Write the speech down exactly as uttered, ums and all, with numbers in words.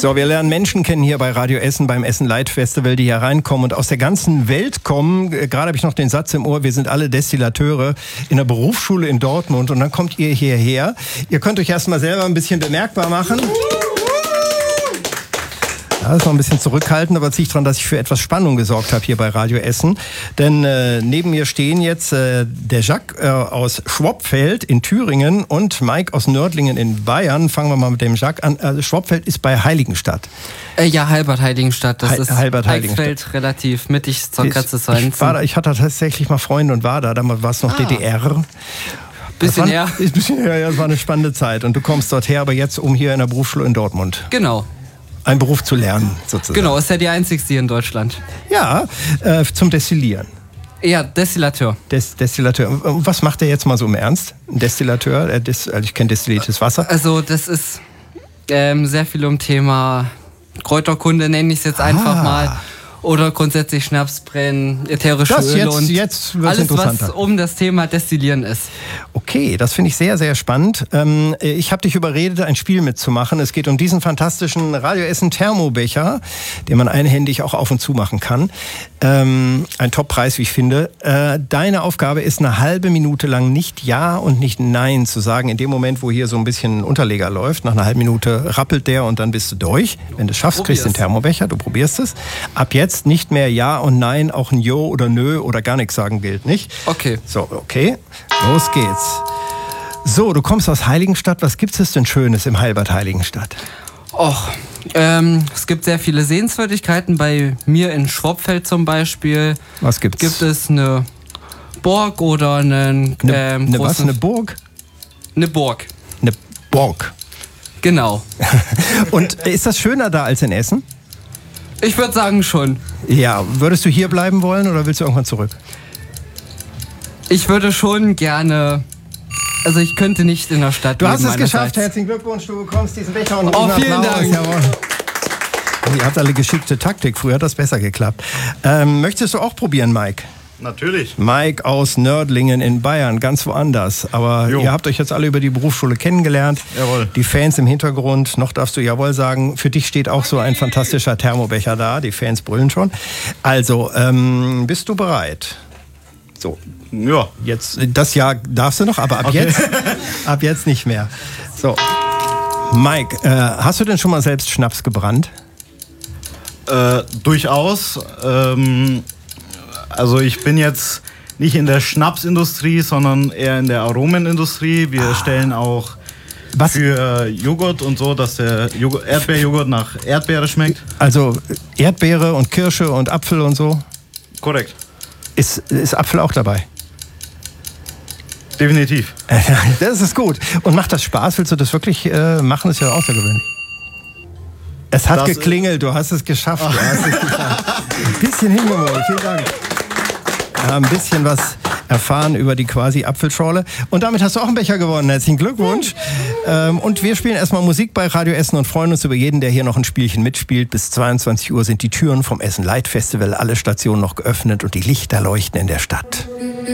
So, wir lernen Menschen kennen hier bei Radio Essen, beim Essen Light Festival, die hier reinkommen und aus der ganzen Welt kommen. Gerade habe ich noch den Satz im Ohr, wir sind alle Destillateure in der Berufsschule in Dortmund und dann kommt ihr hierher. Ihr könnt euch erstmal selber ein bisschen bemerkbar machen. Ja, das ist noch ein bisschen zurückhaltend, aber es liegt daran, dass ich für etwas Spannung gesorgt habe hier bei Radio Essen. Denn äh, neben mir stehen jetzt äh, der Jacques äh, aus Schwopfeld in Thüringen und Mike aus Nördlingen in Bayern. Fangen wir mal mit dem Jacques an. Also Schwopfeld ist bei Heiligenstadt. Äh, ja, Halbert-Heiligenstadt. Das He- ist Halbert-Heiligenstadt. Eichsfeld, relativ mittig zur Grenze zu ich, war da, ich hatte tatsächlich mal Freunde und war da. Damals war es noch Ah. D D R. Bisschen her. Ein bisschen her, ja, es war eine spannende Zeit. Und du kommst dort her, aber jetzt um hier in der Berufsschule in Dortmund. Genau. Einen Beruf zu lernen, sozusagen. Genau, ist ja die einzigste hier in Deutschland. Ja, äh, zum Destillieren. Ja, Destillateur. Des, Destillateur. Und was macht der jetzt mal so im Ernst? Ein Destillateur? Äh, Des, also ich kenne destilliertes Wasser. Also das ist ähm, sehr viel um Thema Kräuterkunde, nenne ich es jetzt einfach Ah. mal. Oder grundsätzlich Schnapsbrennen, ätherische Das Öle jetzt- und jetzt wird's alles, interessanter. was um das Thema Destillieren ist. Okay, das finde ich sehr, sehr spannend. Ähm, ich habe dich überredet, ein Spiel mitzumachen. Es geht um diesen fantastischen Radio Essen Thermobecher, den man einhändig auch auf und zu machen kann. Ähm, ein Top-Preis, wie ich finde. Äh, deine Aufgabe ist, eine halbe Minute lang nicht Ja und nicht Nein zu sagen. In dem Moment, wo hier so ein bisschen Unterleger läuft, nach einer halben Minute rappelt der und dann bist du durch. Wenn du es schaffst, kriegst du den Probier's. Thermobecher, du probierst es. Ab jetzt nicht mehr Ja und Nein, auch ein Jo oder Nö oder gar nichts sagen gilt nicht. Okay. So, okay, los geht's. So, du kommst aus Heiligenstadt. Was gibt es denn Schönes im Heilbad Heiligenstadt? Och, ähm, es gibt sehr viele Sehenswürdigkeiten. Bei mir in Schwopfeld zum Beispiel Was gibt's? gibt es eine Burg oder einen Eine, ähm, eine was? großen... Eine Burg? Eine Burg, Eine Burg. genau. Und ist das schöner da als in Essen? Ich würde sagen schon. Ja, würdest du hier bleiben wollen oder willst du irgendwann zurück? Ich würde schon gerne... Also ich könnte nicht in der Stadt Du hast leben es geschafft. meinerseits. Herzlichen Glückwunsch, du bekommst diesen Becher und Oh, einen vielen Applaus. Dank. Jawohl. Ihr habt alle geschickte Taktik. Früher hat das besser geklappt. Ähm, möchtest du auch probieren, Mike? Natürlich. Mike aus Nördlingen in Bayern, ganz woanders. Aber Jo. ihr habt euch jetzt alle über die Berufsschule kennengelernt. Jawohl. Die Fans im Hintergrund, noch darfst du Jawohl sagen. Für dich steht auch so ein fantastischer Thermobecher da. Die Fans brüllen schon. Also, ähm, bist du bereit? So, Ja. jetzt, das Jahr darfst du noch, aber ab Okay. jetzt, ab jetzt nicht mehr. So, Mike, äh, hast du denn schon mal selbst Schnaps gebrannt? Äh, durchaus. Ähm, also ich bin jetzt nicht in der Schnapsindustrie, sondern eher in der Aromenindustrie. Wir stellen auch Was? für Joghurt und so, dass der Joghurt, Erdbeerjoghurt nach Erdbeere schmeckt. Also Erdbeere und Kirsche und Apfel und so. Korrekt. Ist, ist Apfel auch dabei? Definitiv. Das ist gut. Und macht das Spaß? Willst du das wirklich äh, machen? Das ist ja außergewöhnlich. Es hat Das geklingelt, du hast es geschafft. Du hast es geschafft. Ein bisschen hingemollt, vielen Dank. Wir haben ein bisschen was erfahren über die quasi Apfelschorle. Und damit hast du auch einen Becher gewonnen. Herzlichen Glückwunsch. Ähm, und wir spielen erstmal Musik bei Radio Essen und freuen uns über jeden, der hier noch ein Spielchen mitspielt. Bis zweiundzwanzig Uhr sind die Türen vom Essen Light Festival, alle Stationen noch geöffnet und die Lichter leuchten in der Stadt.